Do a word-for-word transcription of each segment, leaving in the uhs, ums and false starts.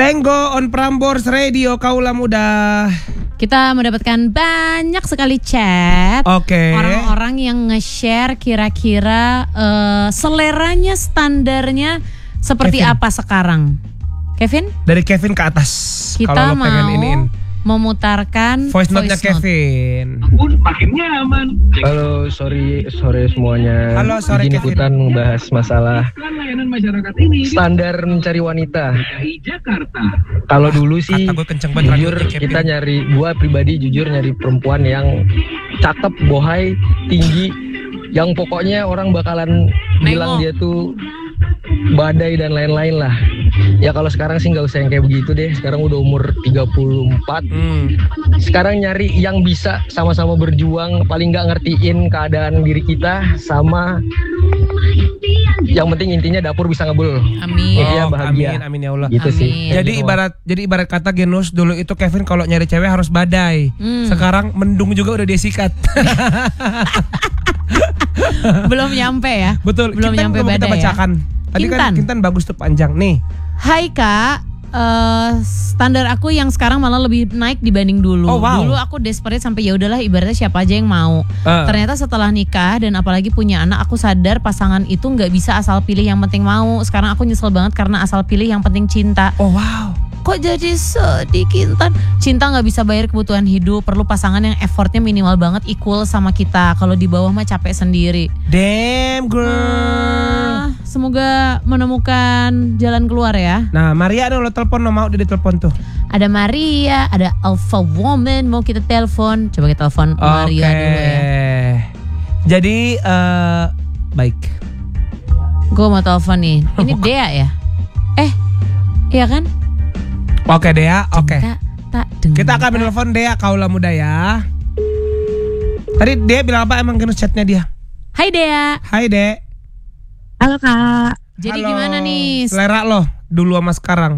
Tenggo on Prambors Radio Kaula Muda. Kita mendapatkan banyak sekali chat. Oke. Okay. Orang-orang yang nge-share kira-kira uh, seleranya, standarnya seperti Kevin. apa sekarang. Kevin? Dari Kevin ke atas. Kita kalau lo pengen mau iniin. memutarkan voice note-nya voice note. Kevin. Pun makin nyaman. Halo, sorry sore semuanya. Halo, sore Izin Kevin. ikutan membahas masalah Layanan masyarakat ini standar mencari wanita. D K I Jakarta. Kalau dulu sih, Kata gue kenceng banget jujur radionya, Kevin. kita nyari, gua pribadi jujur nyari perempuan yang cakep, bohai, tinggi, yang pokoknya orang bakalan bilang dia tuh badai dan lain-lain lah. Ya kalau sekarang sih nggak usah yang kayak begitu deh. Sekarang udah umur tiga puluh empat. Hmm. Sekarang nyari yang bisa sama-sama berjuang, paling nggak ngertiin keadaan diri kita, sama yang penting intinya dapur bisa ngebul. Amin. Intinya Oh, bahagia. amin, amin ya Allah. Gitu Amin. sih. Jadi ibarat jadi ibarat kata Genus dulu itu Kevin kalau nyari cewek harus badai. Hmm. Sekarang mendung juga udah dia sikat. Belum nyampe ya. Betul. Belum Kintan nyampe belum kita badai ya. bacakan. Tadi kan Kintan. Kintan bagus tuh panjang nih. Hai Kak, uh, standar aku yang sekarang malah lebih naik dibanding dulu. Oh, wow. Dulu aku desperate sampai ya udahlah ibaratnya siapa aja yang mau. Uh. Ternyata setelah nikah dan apalagi punya anak, aku sadar pasangan itu nggak bisa asal pilih yang penting mau. Sekarang aku nyesel banget karena asal pilih yang penting cinta. Oh wow. Kok jadi sedih Kintan? Cinta gak bisa bayar kebutuhan hidup. Perlu pasangan yang effortnya minimal banget, equal sama kita. Kalau di bawah mah capek sendiri. Damn girl. Ah, semoga menemukan jalan keluar ya. Nah Maria ada lo telepon, lo mau dia ditelepon tuh. Ada Maria, ada Alpha Woman. Mau kita telepon. Coba kita telepon Maria Oke. dulu ya. Jadi uh, baik. Gue mau telepon nih. Ini Dea ya? Eh, iya kan? Oke Dea, oke. Cinta tak dengar. Kita akan menelpon Dea Kaula Muda ya. Tadi Dea bilang apa emang Genus chatnya dia? Hai Dea. Hai De. Halo Kak. Jadi Halo. gimana nih? Selera lo dulu sama sekarang?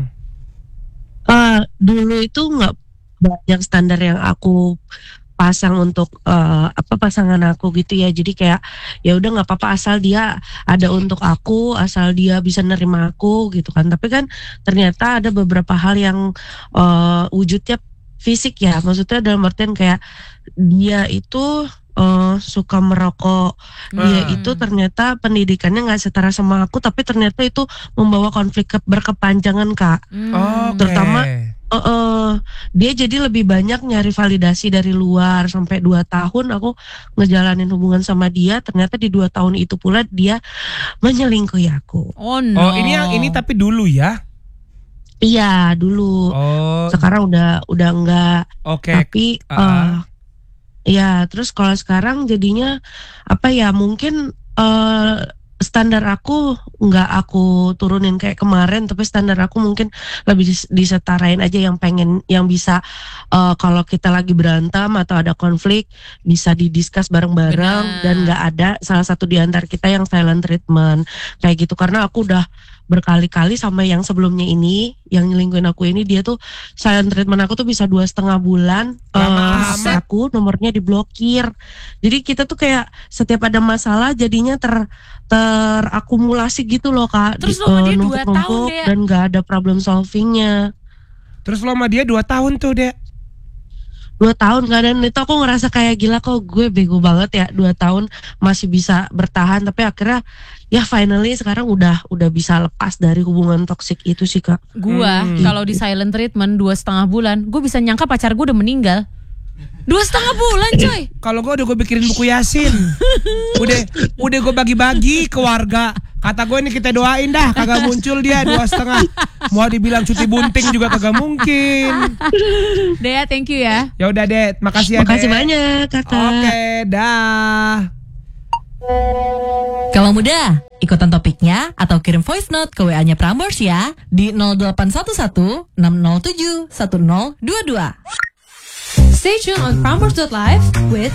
Uh, dulu itu nggak banyak standar yang aku pasang untuk uh, apa pasangan aku gitu ya. Jadi kayak ya udah nggak apa-apa asal dia ada untuk aku, asal dia bisa nerima aku gitu kan. Tapi kan ternyata ada beberapa hal yang uh, wujudnya fisik ya. Maksudnya dalam artian kayak dia itu uh, suka merokok. Dia Hmm. itu ternyata pendidikannya nggak setara sama aku, tapi ternyata itu membawa konflik ke- berkepanjangan Kak. Hmm. Oke. Terutama Uh, uh, dia jadi lebih banyak nyari validasi dari luar. Sampai dua tahun aku ngejalanin hubungan sama dia. Ternyata di dua tahun itu pula dia menyelingkuhi aku. Oh no. Oh ini yang ini tapi dulu ya? Iya dulu. Oh Sekarang udah udah enggak. oke. Tapi Uh-uh. uh, ya terus kalau sekarang jadinya apa ya, mungkin uh, standar aku nggak aku turunin kayak kemarin, tapi standar aku mungkin lebih dis- disetarain aja, yang pengen yang bisa uh, kalau kita lagi berantem atau ada konflik bisa didiskus bareng-bareng. Benar. Dan nggak ada salah satu di antara kita yang silent treatment kayak gitu. Karena aku udah berkali-kali sama yang sebelumnya ini, yang nyelingkuhin aku ini, dia tuh silent treatment aku tuh bisa dua setengah bulan. Lama eh, H P amat. aku nomornya diblokir. Jadi kita tuh kayak setiap ada masalah jadinya ter terakumulasi gitu loh Kak. Terus Di- lo sama eh, dia dua numpuk-numpuk tahun, Dea? dan nggak ada problem solvingnya. Terus lo sama dia dua tahun tuh Dea. Dua tahun kan, dan itu aku ngerasa kayak gila kok gue bego banget ya, dua tahun masih bisa bertahan. Tapi akhirnya ya finally sekarang udah udah bisa lepas dari hubungan toksik itu sih Kak. Gua Hmm. kalau di silent treatment dua setengah bulan, gue bisa nyangka pacar gue udah meninggal. Dua setengah bulan coy. Kalau gue udah gue bikinin buku Yasin. Udah udah gue bagi-bagi ke warga. Kata gue ini kita doain dah kagak muncul dia dua setengah. Mau dibilang cuti bunting juga kagak mungkin. Dea, thank you ya. Ya udah Dea, makasih ya Makasih Dea. banyak Kakak. Oke, dah. Kalau muda, ikutan topiknya atau kirim voice note ke W A-nya Prambors ya di nol delapan satu satu enam nol tujuh satu nol dua dua. Stay tuned on Prambors dot live with